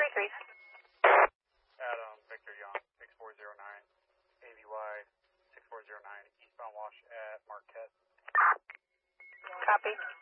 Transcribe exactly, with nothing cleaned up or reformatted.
three. Adam, Victor Young, six four zero nine, A V Y six four zero nine, eastbound wash at Marquette. Copy.